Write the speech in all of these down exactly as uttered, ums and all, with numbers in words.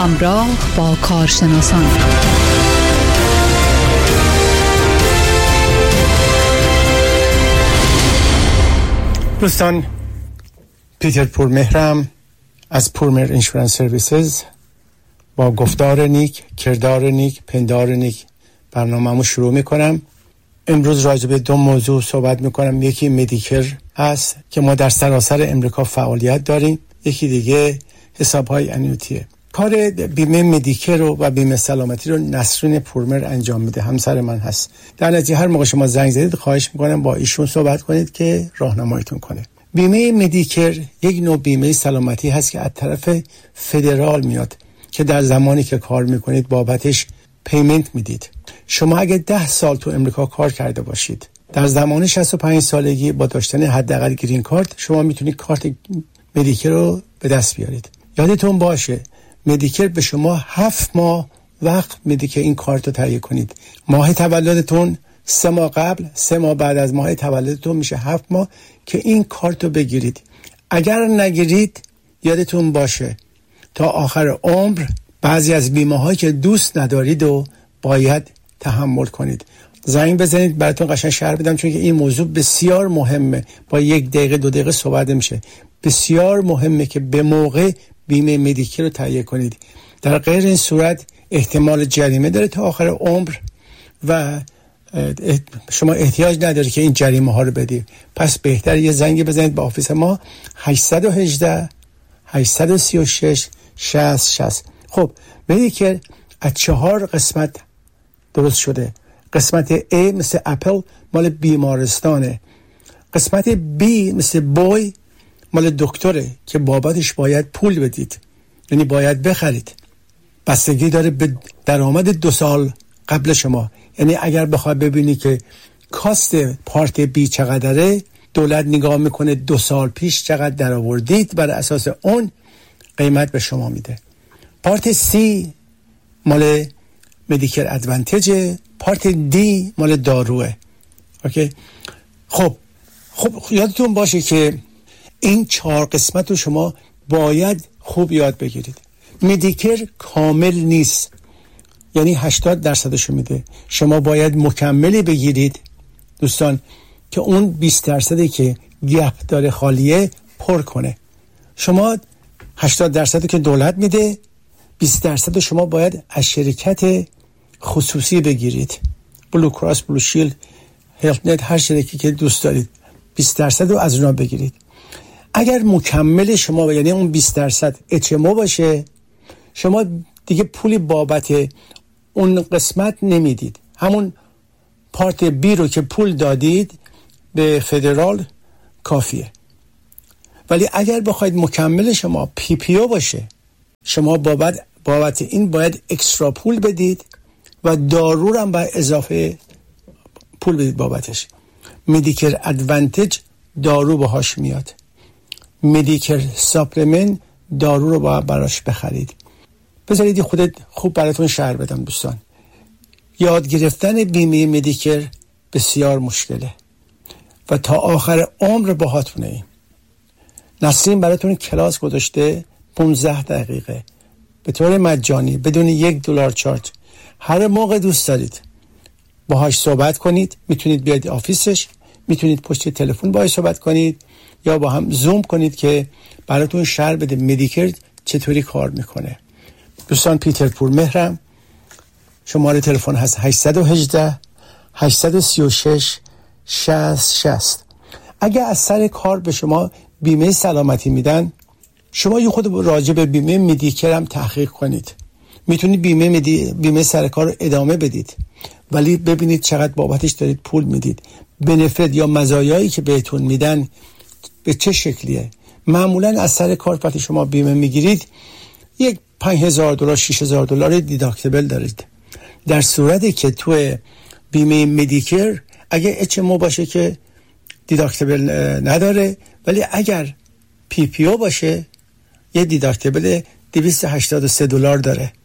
همراه با کارشناسان دوستان، پیتر پورمهرم از پورمهر اینشورنس سرویسز با گفتار نیک، کردار نیک، پندار نیک برنامه‌مو شروع میکنم. امروز راجع به دو موضوع صحبت میکنم. یکی مدیکر هست که ما در سراسر امریکا فعالیت داریم، یکی دیگه حسابهای انویتیه. کار بیمه مدیکر رو و بیمه سلامتی رو نسرین پورمهر انجام میده، همسر من هست. در نتیجه هر موقع شما زنگ زدید خواهش میکنم با ایشون صحبت کنید که راهنماییتون کنه. بیمه مدیکر یک نوع بیمه سلامتی هست که از طرف فدرال میاد که در زمانی که کار میکنید بابتش پیمنت میدید. شما اگه ده سال تو امریکا کار کرده باشید، در زمان شصت و پنج سالگی با داشتن حداقل گرین کارت شما میتونید کارت مدیکر رو به دست بیارید. یادتون باشه مدیکر به شما هفت ماه وقت میده که این کارت رو تهیه کنید. ماه تولدتون سه ماه قبل، سه ماه بعد از ماه تولدتون میشه هفت ماه که این کارت رو بگیرید. اگر نگیرید یادتون باشه تا آخر عمر بعضی از بیمه هایی که دوست ندارید و باید تحمل کنید. زنگ بزنید براتون قشنگ شرح بدم، چون که این موضوع بسیار مهمه. با یک دقیقه دو دقیقه صحبت میشه. بسیار مهمه که به موقع بیمه مدیکر رو تهیه کنید. در غیر این صورت احتمال جریمه داره تا آخر عمر و شما احتیاج نداره که این جریمه ها رو بدید. پس بهتر یه زنگ بزنید به آفیس ما هشت یک هشت هشت سه شش شصت شصت. خب مدیکر از چهار قسمت درست شده. قسمت A مثل اپل مال بیمارستانه. قسمت B مثل بوی مال دکتره که بابتش باید پول بدید، یعنی باید بخرید. بستگی داره به درآمد دو سال قبل شما. یعنی اگر بخواد ببینی که کاست پارت بی چقدره، دولت نگاه میکنه دو سال پیش چقدر در آوردید، بر اساس اون قیمت به شما میده. پارت سی مال مدیکر ادوانتیجه، پارت دی مال داروه. اوکی؟ خب خب یادتون باشه که این چهار قسمت رو شما باید خوب یاد بگیرید. مدیکر کامل نیست، یعنی هشتاد درصدشو میده. شما باید مکملی بگیرید دوستان که اون بیست درصدی که گپ داره خالیه پر کنه. شما هشتاد درصدی که دولت میده، بیست درصد شما باید از شرکت خصوصی بگیرید. بلو کراس، بلو شیلد، هلت نت، هر شرکتی که دوست دارید بیست درصد رو از اونا بگیرید. اگر مکمل شما یعنی اون بیست درصد اچ ام او باشه، شما دیگه پولی بابت اون قسمت نمیدید. همون پارت بی رو که پول دادید به فدرال کافیه. ولی اگر بخواید مکمل شما پی پی او باشه، شما بابت بابت این باید اکسترا پول بدید و دارو هم باید اضافه پول بدید بابتش. مدیکر ادوانتیج دارو باهاش میاد. مدیکر ساپلمنت دارو رو باید براش بخرید. بذارید خودت خوب براتون شرح بدم دوستان. یاد گرفتن بیمه مدیکر بسیار مشکله و تا آخر عمر باهاتونه. این نسرین براتون کلاس گذاشته پانزده دقیقه به طور مجانی بدون یک دلار چارج. هر موقع دوست دارید باهاش صحبت کنید. میتونید بیاید آفیسش، میتونید پشت تلفن باهاش صحبت کنید یا با هم زوم کنید که براتون شرح بده مدیکر چطوری کار میکنه. دوستان، پیتر پورمهرم، شماره تلفن هست هشت یک هشت هشت سه شش شصت شصت. اگه از سر کار به شما بیمه سلامتی میدن، شما یه خود راجع به بیمه مدیکر هم تحقیق کنید. میتونید بیمه مدی... بیمه سر کار رو ادامه بدید، ولی ببینید چقدر بابتش دارید پول میدید. بنفیت یا مزایایی که بهتون میدن به چه شکلیه. معمولا از سر کار وقتی شما بیمه میگیرید یک پنج هزار دلار شش هزار دلار دیداکتیبل دارید. در صورتی که تو بیمه مدیکر اگه اچ ام او باشه که دیداکتیبل نداره، ولی اگر پی پی او باشه یه دیداکتیبل دویست و هشتاد و سه دلار داره.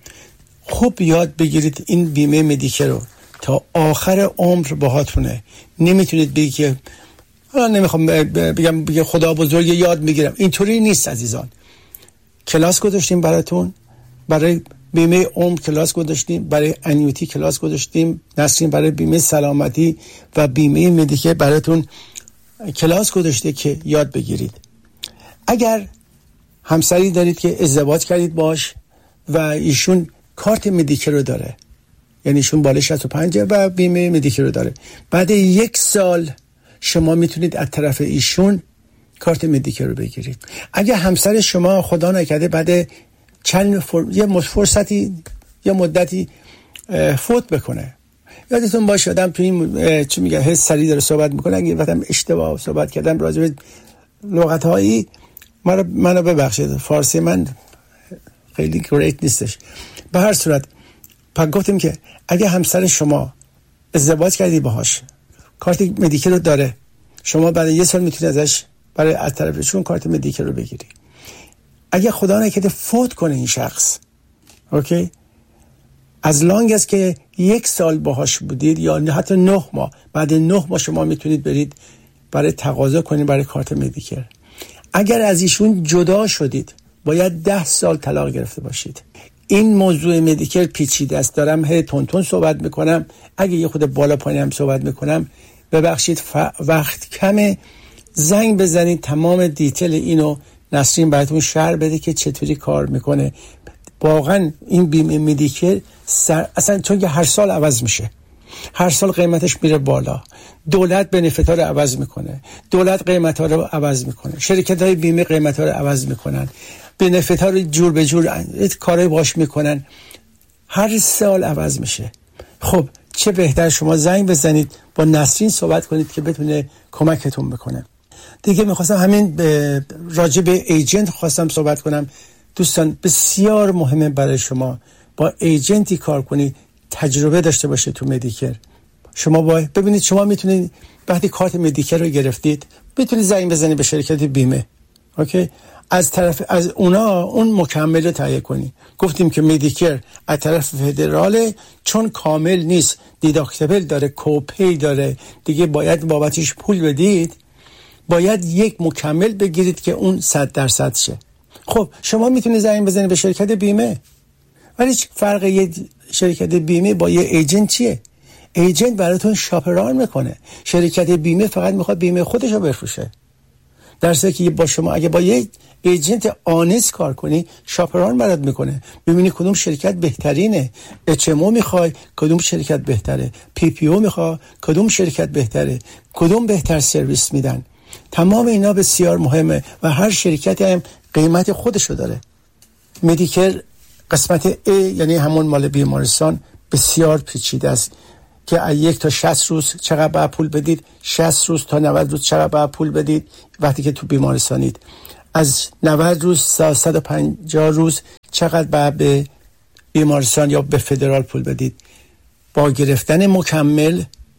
خوب یاد بگیرید این بیمه مدیکر رو تا آخر عمر باهاتونه. نمیتونید بگید که حالا نمیخوام بگم بگم خدا بزرگ یاد میگیرم. اینطوری نیست عزیزان. کلاس گذاشتیم براتون، برای بیمه عمر کلاس گذاشتیم، برای انیوتی کلاس گذاشتیم، نسرین برای بیمه سلامتی و بیمه مدیکر براتون کلاس گذاشته که یاد بگیرید. اگر همسری دارید که ازدواج کردید باش و ایشون کارت مدیکر رو داره، یعنی ایشون بالای شصت و پنج و بیمه مدیکر رو داره، بعد یک سال شما میتونید از طرف ایشون کارت مدیکر رو بگیرید. اگر همسر شما خدا نکرده بعد چند فر... یه فرصتی یه مدتی فوت بکنه، یادتون باشه آدم تو این چی میگه حس سری داره صحبت میکنه، اگه وقتم اشتباه صحبت کردم راجع به لغت‌هایی منو منو ببخشید، فارسی من خیلی گریت نیستش. به هر صورت پس گفتیم که اگه همسر شما ازدواج کردی باهاش، کارت مدیکر رو داره، شما بعد یه سال میتونید ازش برای از طرفشون کارت مدیکر رو بگیری. اگه خدا نکرده فوت کنه این شخص، اوکی، از لانگ است که یک سال باهاش بودید یا حتی نه ماه، بعد نه ماه شما میتونید برید برای تقاضا کنید برای کارت مدیکر. اگر از ایشون جدا شدید باید ده سال طلاق گرفته باشید. این موضوع مدیکر پیچیده است، دارم هی تون تون صحبت میکنم، اگه یه خود بالا پایین هم صحبت میکنم ببخشید، ف... وقت کمه. زنگ بزنید تمام دیتیل اینو نسرین براتون شرح بده که چطوری کار میکنه. واقعا این بیمه مدیکر سر... اصلا چون که هر سال عوض میشه، هر سال قیمتش میره بالا، دولت بنفیت ها رو عوض میکنه، دولت قیمت ها رو عوض میکنه، شرکت های بیمه قیمت ها رو عوض میکنن، بنفیت ها رو جور به جور کارای باش میکنن، هر سال عوض میشه. خب چه بهتر شما زنگ بزنید با نسرین صحبت کنید که بتونه کمکتون بکنه. دیگه میخواستم همین راجع به ایجنت خواستم صحبت کنم. دوستان بسیار مهمه برای شما با ایجنتی کار کنید، تجربه داشته باشه تو مدیکر. شما باید ببینید شما میتونید وقتی کارت مدیکر رو گرفتید میتونید زنگ بزنید به شرکت بیمه، اوکی، از طرف از اونا اون مکمل رو تهیه کنید. گفتیم که مدیکر از طرف فدراله، چون کامل نیست، دیداکتیبل داره، کوپی داره، دیگه باید بابتش پول بدید، باید یک مکمل بگیرید که اون صد درصد شه. خب شما میتونید زنگ بزنید به شرکت بیمه، ولی فرق یه شرکت بیمه با یه ایجنت چیه؟ ایجنت براتون شاپران میکنه، شرکت بیمه فقط میخواد بیمه خودش رو بفروشه. در صورتی که با شما اگه با یه ایجنت آنست کار کنی، شاپران برات میکنه، ببینی کدوم شرکت بهترینه، اچ ام او میخوای کدوم شرکت بهتره، پی پی او میخوای کدوم شرکت بهتره، کدوم بهتر سرویس میدن. تمام اینا بسیار مهمه و هر شرکت هم قیمت خودشو داره. مدیکر قسمت A یعنی همون مال بیمارستان بسیار پیچیده است که از یک تا شصت روز چقدر باید پول بدید، شصت روز تا نود روز چقدر باید پول بدید وقتی که تو بیمارستانید، از نود روز تا صد و پنجاه روز چقدر باید به بیمارستان یا به فدرال پول بدید. با گرفتن مکمل،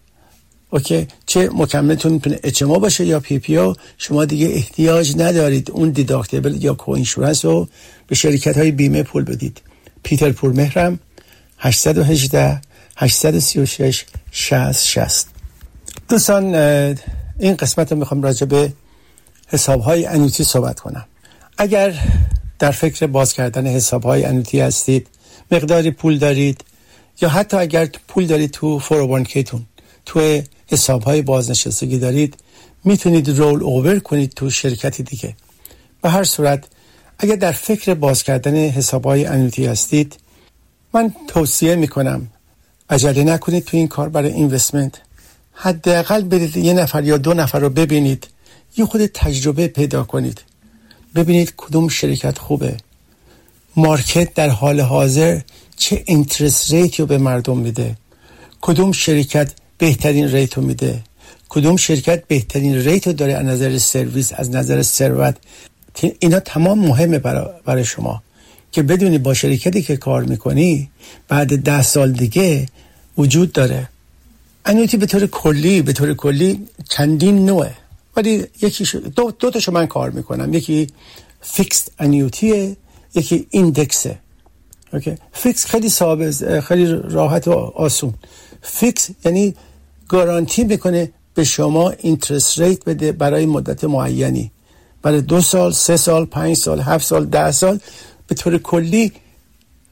اوکی، چه مکملتون میتونه اچ ام او باشه یا پی پی او، شما دیگه احتیاج ندارید اون دیداکتیبل یا کو اینشورنس رو به شرکت های بیمه پول بدید. پیتر پور مهرم، هشت یک هشت هشت سه شش شصت شصت. دوستان این قسمت رو میخوام راجع به حساب های انویتی صحبت کنم. اگر در فکر باز کردن حساب های انویتی هستید، مقداری پول دارید یا حتی اگر پول دارید تو فور او وان کی تون، تو حساب های بازنشستگی دارید، میتونید رول اوور کنید تو شرکتی دیگه. به هر صورت اگر در فکر باز کردن حساب های انویتی هستید، من توصیه میکنم عجله نکنید تو این کار برای اینوستمنت. حداقل برید یه نفر یا دو نفر رو ببینید، یه خود تجربه پیدا کنید، ببینید کدوم شرکت خوبه، مارکت در حال حاضر چه اینترست ریتی رو به مردم میده، کدوم شرکت بهترین ریت رو میده، کدوم شرکت بهترین ریت رو داره از نظر سرویس، از نظر ثروت. اینا تمام مهمه برای, برای شما که بدونی با شرکتی که کار میکنی بعد ده سال دیگه وجود داره. انویتی به طور کلی به طور کلی چندین نوعه، ولی یکی دو, دو تاشو من کار میکنم. یکی فیکس انویتیه، یکی ایندکسه. اوکی، فیکس خیلی ساده، خیلی راحت و آسون. فیکس یعنی گارانتی میکنه به شما اینترست ریت بده برای مدت معینی، برای دو سال، سه سال، پنج سال، هفت سال، ده سال. به طور کلی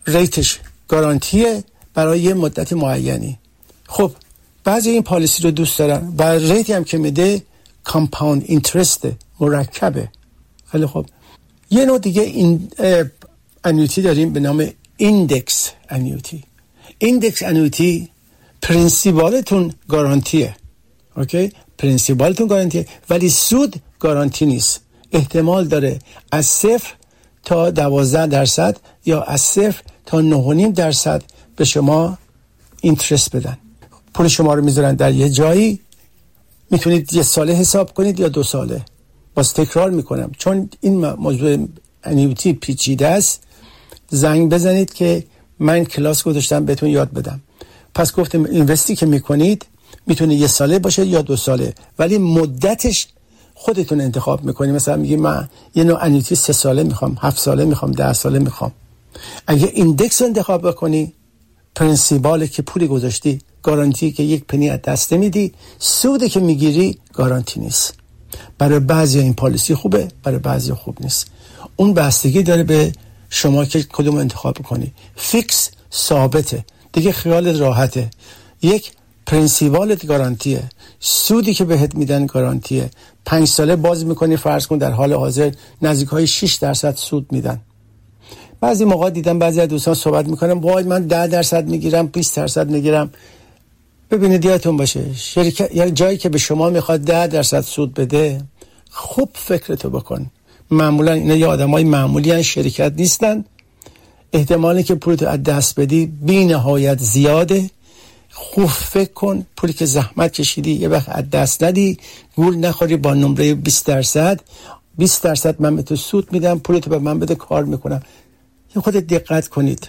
ریتش گارانتیه برای یه مدت معینی. خب بعضی این پالیسی رو دوست دارن و ریتی هم که میده کامپاوند اینترست مرکبه. خیلی خب یه نوع دیگه این انویتی داریم به نام ایندکس انویتی. ایندکس انویتی پرینسیپالتون گارانتیه، اوکی، پرینسیپالتون گارانتیه ولی سود گارانتی نیست. احتمال داره از صفر تا دوازده درصد یا از صفر تا نه و نیم درصد به شما اینترست بدن. پول شما رو میذارن در یه جایی، میتونید یه ساله حساب کنید یا دو ساله. باز تکرار میکنم چون این موضوع انویتی پیچیده است، زنگ بزنید که من کلاس گذاشتم بهتون یاد بدم. پس گفتم اینوستی که میکنید میتونه یه ساله باشه یا دو ساله، ولی مدتش خودتون انتخاب میکنید. مثلا میگی من یه نوع انویتی سه ساله میخوام، هفت ساله میخوام، ده ساله میخوام. اگه ایندکس انتخاب بکنی، پرینسیپاله که پولی گذاشتی گارانتی که یک پنی از دست نمیدی، سودی که میگیری گارانتی نیست. برای بعضی این پالیسی خوبه، برای بعضی خوب نیست. اون بستگی داره به شما که کدوم انتخاب کنی. فیکس ثابته دیگه، خیالت راحته. یک پرینسیپالت گارانتیه، سودی که بهت میدن گارانتیه. پنج ساله باز میکنی، فرض کن در حال حاضر نزدیک های شش درصد سود میدن. بعضی موقع دیدم بعضی از دوستان صحبت میکنن وای من ده درصد میگیرم، بیست درصد میگیرم. ببینید یادتون باشه شرکت یا جایی که به شما میخواد ده درصد سود بده، خوب فکرتو بکن. معمولا اینا یا آدمای معمولی ان، شرکت نیستن. احتمالی که پولت از دست بدی بی نهایت زیاده. خوب فکر کن، پولی که زحمت کشیدی یه وقت از دست ندی، گول نخوری با نمره بیست درصد. بیست درصد من به تو سود میدم، پولتو به من بده، کار میکنم. یه خود دقت کنید.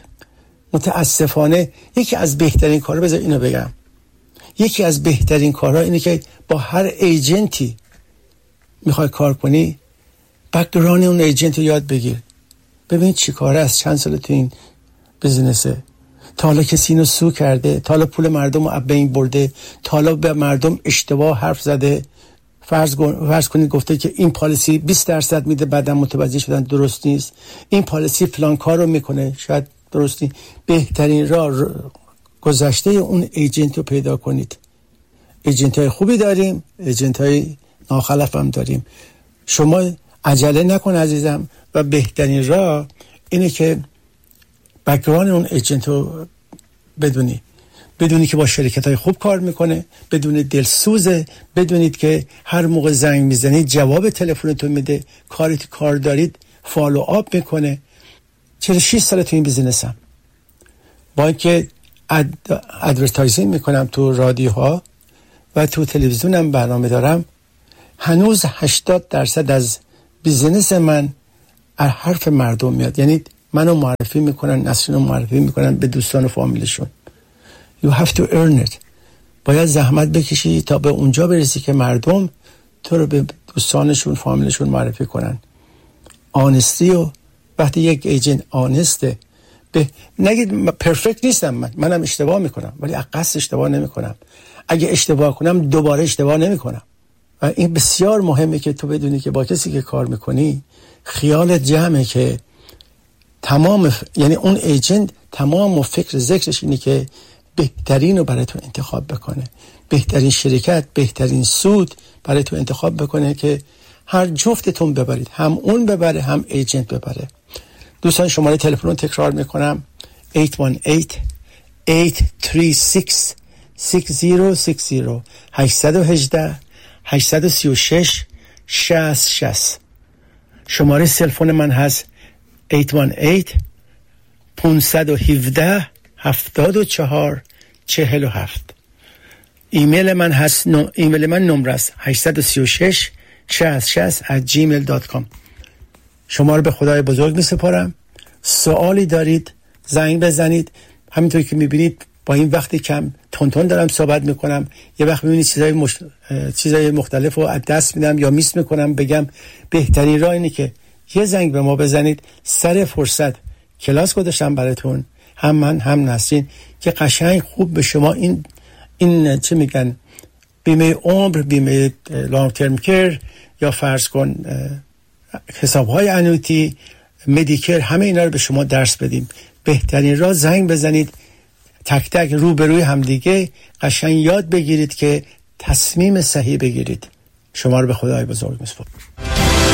متاسفانه یکی از بهترین کارا، بذار اینو بگم، یکی از بهترین کارها اینه که با هر ایجنتی میخوای کار کنی، بک‌گراند اون ایجنت رو یاد بگیر. ببین چی کاره است، چند سال تو این بزنسه، تا حالا کسی اینو سو کرده، تا حالا پول مردم رو از بین برده، تا حالا به مردم اشتباه حرف زده. فرض فرض کنید گفته که این پالیسی بیست درصد میده، بعداً متوجه شدن درست نیست. این پالیسی فلان کار رو میکنه، شاید درست نیست. بهترین راه گذشته اون ایجنت رو پیدا کنید. ایجنت های خوبی داریم، ایجنت های ناخلف هم داریم. شما عجله نکن عزیزم، و بهترین راه اینه که بک‌گراند اون ایجنت رو بدونی. بدونی که با شرکت های خوب کار میکنه، بدون دلسوزه، بدونید که هر موقع زنگ میزنید جواب تلفنتون میده، کاریت کار دارید فالو آپ میکنه. چهل و شش سال تو این بیزینسم، با اینکه اد... ادورتایزینگ میکنم تو رادیوها و تو تلویزیونم برنامه دارم، هنوز هشتاد درصد از بیزینس من از حرف مردم میاد. یعنی منو معرفی میکنن، نسلینو معرفی میکنن به دوستان و فامیلشون. You have to earn it. باید زحمت بکشی تا به اونجا برسی که مردم تو رو به دوستانشون، فامیلشون معرفی کنن. آنستی، و وقتی یک ایجنت آنسته، به نگید پرفکت نیستم، من منم اشتباه میکنم، ولی از قصد اشتباه نمیکنم. اگه اشتباه کنم دوباره اشتباه نمیکنم. و این بسیار مهمه که تو بدونی که با کسی که کار میکنی خیالت جمعه که تمام ف... یعنی اون ایجنت تمام فکر ذکرش اینه که بهترین رو برای تو انتخاب بکنه، بهترین شرکت، بهترین سود برای تو انتخاب بکنه که هر جفتتون ببرید، هم اون ببره هم ایجنت ببره. دوستان شماره تلفن رو تکرار میکنم: هشت یک هشت، هشت سه شش، شش صفر شش صفر هشت یک هشت، هشت سه شش، شصت شصت. شماره تلفن من هست هشت یک هشت، پنج یک هفت، هفتاد و چهار، چهل و هفت. ایمیل من هست نو... ایمیل من نمره است هشت سه شش، شصت شصت ات جیمیل دات کام. شما رو به خدای بزرگ می سپارم. سوالی دارید زنگ بزنید. همینطور که می بینید با این وقتی کم تون تون دارم صحبت می کنم، یه وقت می بینید چیزای, مش... چیزای مختلف رو از دست میدم یا میس می کنم. بگم بهترین راه اینه که یه زنگ به ما بزنید. سر فرصت کلاس گذاشتم براتون، هم من هم نسرین، که قشنگ خوب به شما این این چه میگن بیمه عمر، بیمه لانگ ترم کیر، یا فرض کن حساب‌های انویتی، مدیکر، همه اینا رو به شما درس بدیم. بهترین راه زنگ بزنید، تک تک روبروی همدیگه قشنگ یاد بگیرید که تصمیم صحیح بگیرید. شما رو به خدای بزرگ میسپارم.